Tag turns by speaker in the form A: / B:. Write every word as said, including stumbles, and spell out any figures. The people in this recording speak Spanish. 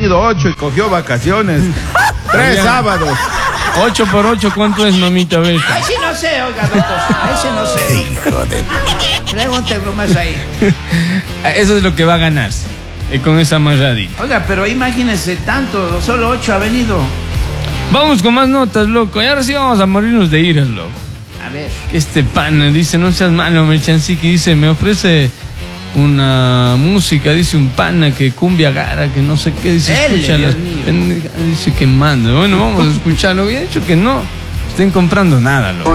A: venido ocho y cogió vacaciones. Tres
B: Oigan.
A: sábados.
B: Ocho por ocho, ¿cuánto es, mamita? A ver.
C: Ahí sí no sé, oiga, doctor. Ahí sí no sé.
A: Hijo de...
C: Pregunte más ahí.
B: Eso es lo que va a ganar eh, con esa amarradita.
C: Oiga, pero imagínese tanto, solo ocho ha venido.
B: Vamos con más notas, loco. Y ahora sí vamos a morirnos de ira, loco.
C: A ver.
B: Este pana dice, no seas malo, Merchansiki, dice, me ofrece una música, dice un pana que cumbia gara, que no sé qué, dice,
C: Dele,
B: escucha
C: Dios
B: las
C: mío.
B: pendejas, dice que manda. Bueno, vamos a escucharlo. Había dicho que no estén comprando nada, loco.